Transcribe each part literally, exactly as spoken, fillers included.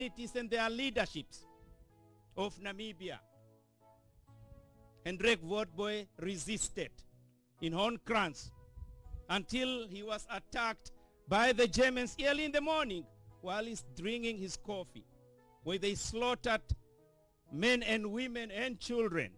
and their leaderships of Namibia. Hendrik Witbooi resisted in Hornkrans until he was attacked by the Germans early in the morning while he's drinking his coffee, where they slaughtered men and women and children.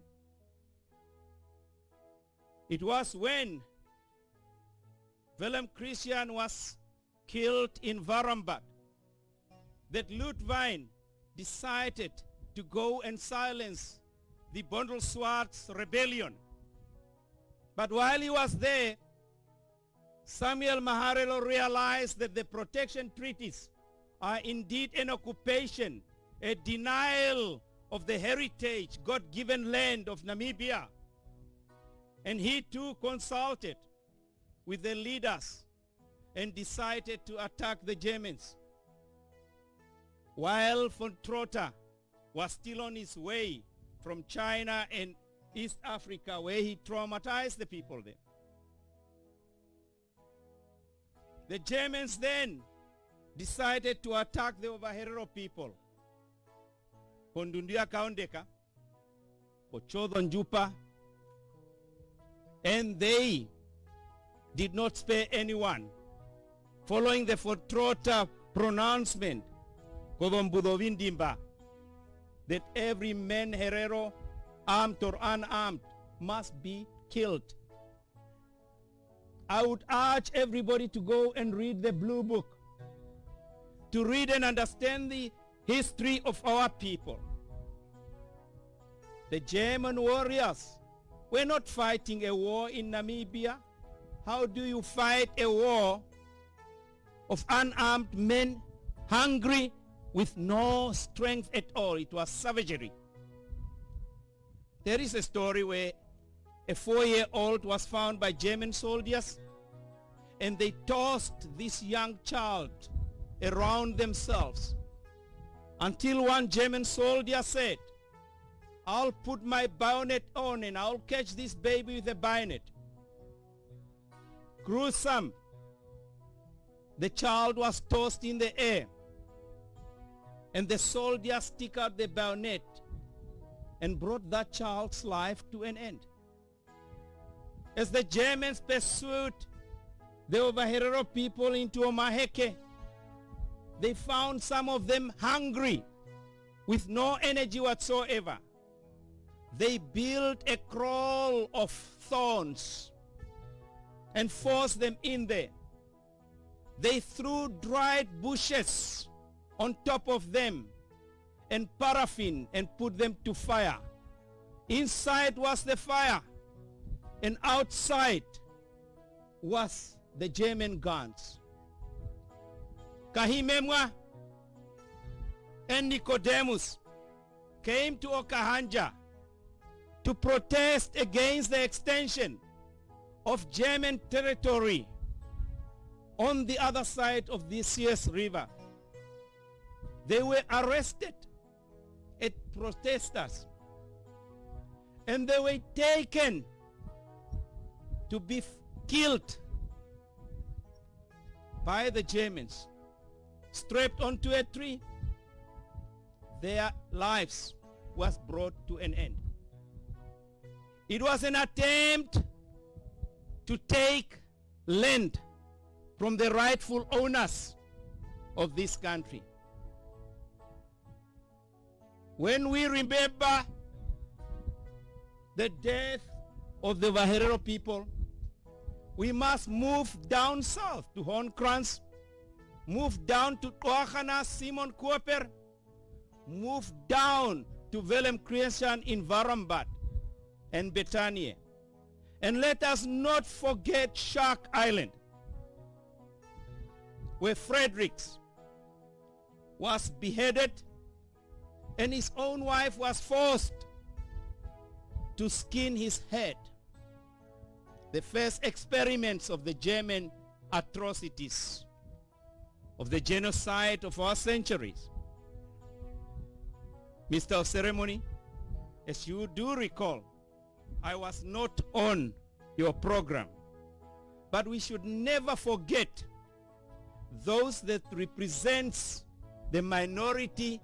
It was when Willem Christian was killed in Warmbad that Leutwein decided to go and silence the Bondelswarts rebellion. But while he was there, Samuel Maharelo realized that the protection treaties are indeed an occupation, a denial of the heritage, God-given land of Namibia. And he too consulted with the leaders and decided to attack the Germans. While von Trotha was still on his way from China and East Africa, where he traumatized the people there. The Germans then decided to attack the Ovaherero people. Kondundia Kaondeka, Pochodho Njupa, and they did not spare anyone. Following the von Trotha pronouncement, Kodombudovindimba, that every man Herero, armed or unarmed, must be killed. I would urge everybody to go and read the Blue Book, to read and understand the history of our people. The German warriors were not fighting a war in Namibia. How do you fight a war of unarmed men, hungry, with no strength at all? It was savagery. There is a story where a four-year-old was found by German soldiers, and they tossed this young child around themselves until one German soldier said, "I'll put my bayonet on and I'll catch this baby with a bayonet." Gruesome. The child was tossed in the air, and the soldier stick out the bayonet and brought that child's life to an end. As the Germans pursued the Ovaherero people into Omaheke, they found some of them hungry with no energy whatsoever. They built a kraal of thorns and forced them in there. They threw dried bushes on top of them and paraffin and put them to fire. Inside was the fire, and outside was the German guns. Kahimemwa and Nicodemus came to Okahanja to protest against the extension of German territory on the other side of the Sears River. They were arrested as protesters, and they were taken to be killed by the Germans, strapped onto a tree. Their lives was brought to an end. It was an attempt to take land from the rightful owners of this country. When we remember the death of the Ovaherero people, we must move down south to Hornkrans, move down to Oaxana, Simon Kuiper, move down to Willem Christian in Warmbad and Betania. And let us not forget Shark Island, where Fredericks was beheaded and his own wife was forced to skin his head. The first experiments of the German atrocities, of the genocide of our centuries. Mister of Ceremony, as you do recall, I was not on your program, but we should never forget those that represents the minority